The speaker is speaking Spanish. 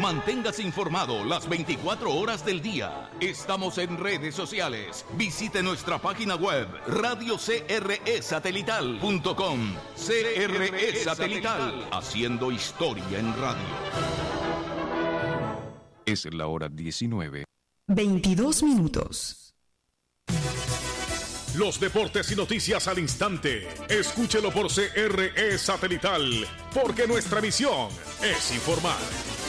Manténgase informado las 24 horas del día. Estamos en redes sociales. Visite nuestra página web radiocresatelital.com. CRE Satelital, haciendo historia en radio. Es la hora 19. 22 minutos. Los deportes y noticias al instante. Escúchelo por CRE Satelital, porque nuestra misión es informar.